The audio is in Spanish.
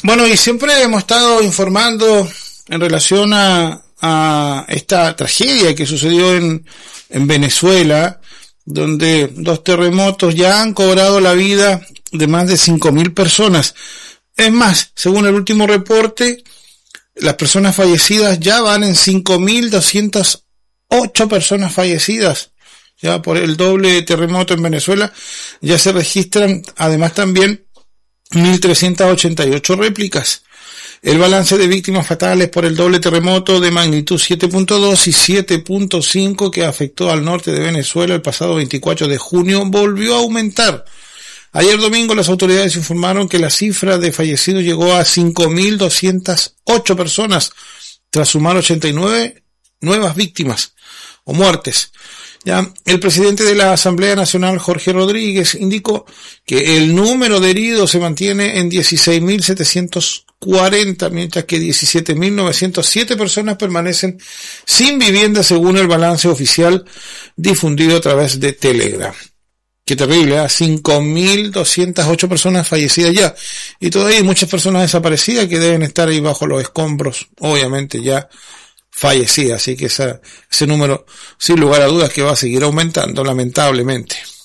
Bueno, y siempre hemos estado informando en relación a esta tragedia que sucedió en Venezuela, donde 2 terremotos ya han cobrado la vida de más de 5.000 personas. Es más, según el último reporte, las personas fallecidas ya van en 5.208 personas fallecidas. Ya por el doble terremoto en Venezuela ya se registran además también 1.388 réplicas. El balance de víctimas fatales por el doble terremoto de magnitud 7.2 y 7.5 que afectó al norte de Venezuela el pasado 24 de junio volvió a aumentar. Ayer domingo las autoridades informaron que la cifra de fallecidos llegó a 5.208 personas, tras sumar 89 nuevas víctimas o muertes. Ya, el presidente de la Asamblea Nacional, Jorge Rodríguez, indicó que el número de heridos se mantiene en 16.740, mientras que 17.907 personas permanecen sin vivienda según el balance oficial difundido a través de Telegram. Qué terrible, 5.208 personas fallecidas ya. Y todavía hay muchas personas desaparecidas que deben estar ahí bajo los escombros, obviamente ya fallecidas. Así que ese número, sin lugar a dudas, que va a seguir aumentando, lamentablemente.